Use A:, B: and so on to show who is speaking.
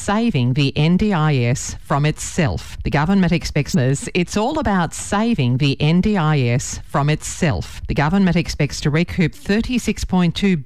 A: saving the NDIS from itself. The government expects it's all about saving the NDIS from itself. The government expects to recoup $36.2